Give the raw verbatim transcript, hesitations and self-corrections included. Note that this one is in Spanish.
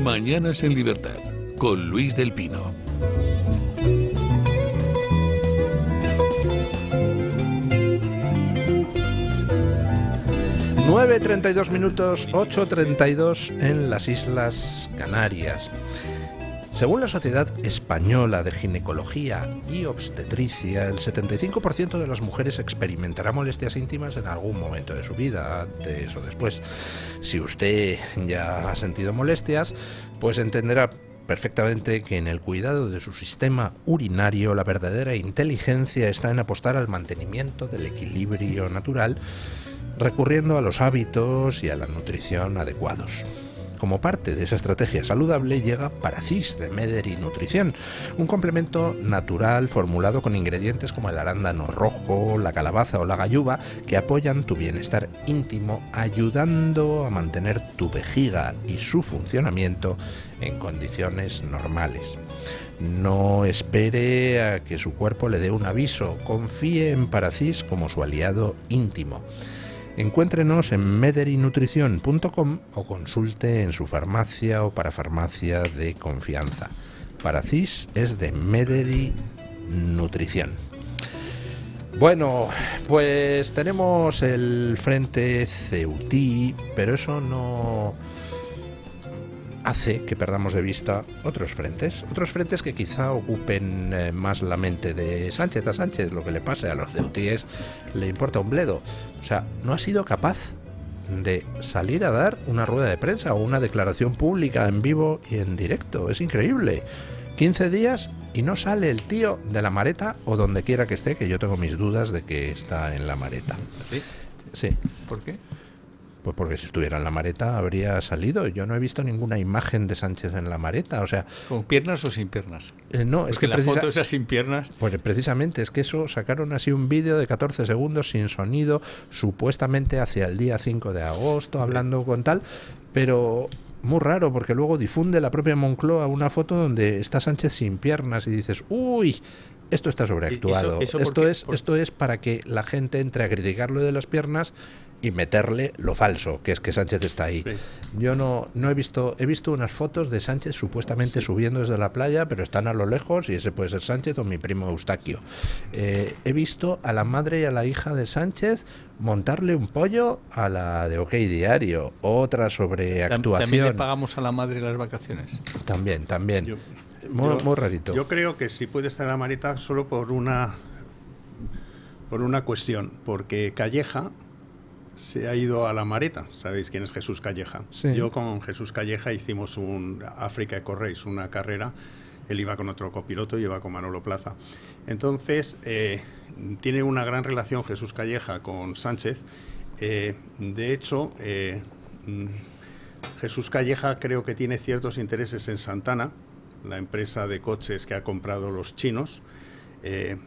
Mañanas en Libertad, con Luis del Pino. nueve treinta y dos minutos, ocho treinta y dos en las Islas Canarias. Según la Sociedad Española de Ginecología y Obstetricia, el setenta y cinco por ciento de las mujeres experimentará molestias íntimas en algún momento de su vida, antes o después. Si usted ya ha sentido molestias, pues entenderá perfectamente que en el cuidado de su sistema urinario la verdadera inteligencia está en apostar al mantenimiento del equilibrio natural, recurriendo a los hábitos y a la nutrición adecuados. Como parte de esa estrategia saludable llega Paracis de Mederi Nutrición, un complemento natural formulado con ingredientes como el arándano rojo, la calabaza o la gayuva que apoyan tu bienestar íntimo, ayudando a mantener tu vejiga y su funcionamiento en condiciones normales. No espere a que su cuerpo le dé un aviso, confíe en Paracis como su aliado íntimo. Encuéntrenos en mederi nutrición punto com o consulte en su farmacia o parafarmacia de confianza. Paracis es de Mederi Nutrición. Bueno, pues tenemos el frente Ceutí, pero eso no hace que perdamos de vista otros frentes, otros frentes que quizá ocupen eh, más la mente de Sánchez. A Sánchez lo que le pase a los ceutíes le importa un bledo. O sea, no ha sido capaz de salir a dar una rueda de prensa o una declaración pública en vivo y en directo. Es increíble. quince días y no sale el tío de la Mareta o donde quiera que esté, que yo tengo mis dudas de que está en la Mareta. ¿Sí? Sí. ¿Por qué? Pues porque si estuviera en la Mareta habría salido. Yo no he visto ninguna imagen de Sánchez en la Mareta, o sea... ¿Con piernas o sin piernas? Eh, no, porque es que la precisa... foto esa sin piernas... Pues precisamente, es que eso, sacaron así un vídeo de catorce segundos sin sonido, supuestamente hacia el día cinco de agosto, hablando con tal, pero... muy raro, porque luego difunde la propia Moncloa una foto donde está Sánchez sin piernas y dices, uy, esto está sobreactuado. Eso, eso esto, porque, es, por... esto es para que la gente entre a criticar lo de las piernas y meterle lo falso, que es que Sánchez está ahí. Sí. Yo no, no he visto, he visto unas fotos de Sánchez supuestamente sí. subiendo desde la playa, pero están a lo lejos y ese puede ser Sánchez o mi primo Eustaquio. Eh, he visto a la madre y a la hija de Sánchez montarle un pollo a la de OK Diario, otra sobre actuación. ¿También le pagamos a la madre las vacaciones? También, también. Yo, muy, yo, muy rarito. Yo creo que sí puede estar en la Mareta solo por una, por una cuestión, porque Calleja se ha ido a la Mareta. ¿Sabéis quién es Jesús Calleja? Sí. Yo con Jesús Calleja hicimos un África Eco Race, una carrera. Él iba con otro copiloto y iba con Manolo Plaza. Entonces, eh, tiene una gran relación Jesús Calleja con Sánchez. Eh, de hecho, eh, Jesús Calleja creo que tiene ciertos intereses en Santana, la empresa de coches que ha comprado los chinos. Eh,